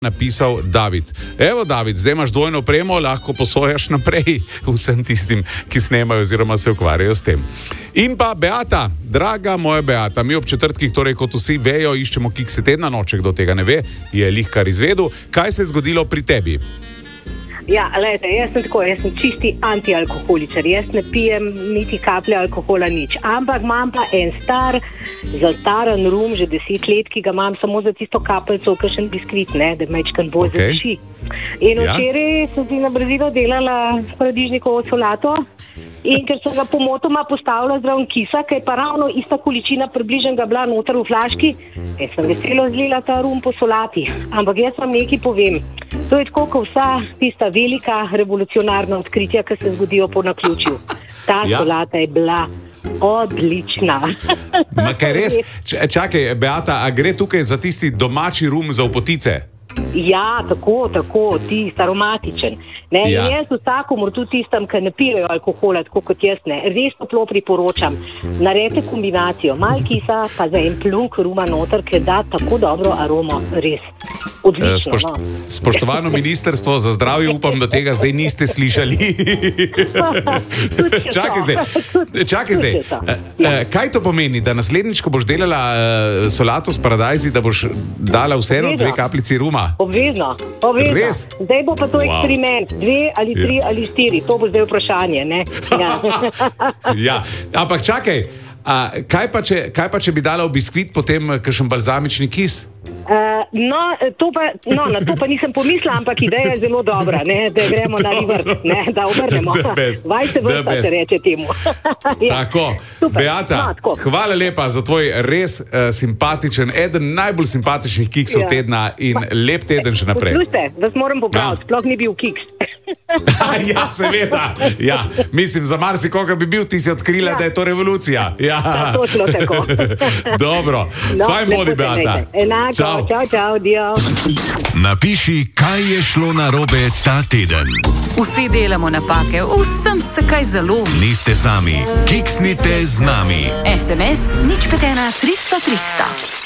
napisal David. Evo, David, zdaj imaš dvojno opremo, lahko posojaš naprej vsem tistim, ki snemajo oziroma se ukvarjajo s tem. In pa Beata, draga moja Beata, mi ob četrtkih, torej kot vsi vejo, iščemo kikse tedna, če kdo tega ne ve, je lihkar izvedel. Kaj se je zgodilo pri tebi? Ja, lejte, jaz sem čisti antialkoholičar, jaz ne pijem niti kaplje alkohola, nič. Ampak imam pa en zastaran rum, že 10 let, ki ga imam samo za tisto kapljico, kakšen biskvit, ne, da mečkan bolj zaši. In včeraj sem si na brzino delala paradižnikovo solato in ker sem ga pomotoma postavila zraven kisa, ker je pa ravno ista količina približnega bila noter v flaški, sem veselo zlila ta rum po solati. Ampak jaz vam nekaj povem. To je tako, kot vsa tista velika revolucionarna odkritja, ki se zgodijo po naključju. Ta solata je bila odlična. Ma kaj res? Čakaj, Beata, a gre tukaj za tisti domači rum za opotice? Ja, tako, tisti aromatičen. Ne, ja. Jaz vsakomur, tudi tistem, ki ne pijejo alkohola, tako kot jaz ne, res toplo priporočam. Naredite kombinacijo malo kisa, pa za en plunk ruma noter, ki da tako dobro aromo, res. Odlično, Spoštovano ministrstvo za zdravje, upam, da tega zdaj niste slišali. Čakaj zdaj. Kaj to pomeni, da naslednjič, ko boš delala solato s paradajzi, da boš dala vseeno 2 kapljici ruma? Obvezno. Res? Zdaj bo pa to eksperiment. 2 ali 3 ali 4, to bo zdaj vprašanje, ne? Ja, ampak čakaj, kaj pa če bi dala v biskvit potem kakšen balzamični kis? Na to pa nisem pomislila, ampak ideja je zelo dobra, ne, da gremo na rivert, ne, da obrnemo. Vajce vrsta se reče temu. Tako, Beata, hvala lepa za tvoj res simpatičen, eden najbolj simpatičnih kiksov tedna in lep teden še naprej. Poslušajte, vas moram popraviti, sploh ni bil kiks. Ja, seveda. Ja, mislim, za marsikoga bi bil, ti si odkrila, da je to revolucija. Ja, točno tako. Dobro, fajn bodi, Beata. Čau, dio. Napiši, kaj je šlo narobe ta teden. Vsi delamo napake, vsem se kaj zalomi. Niste sami, kiksnite z nami. SMS 051 300 300.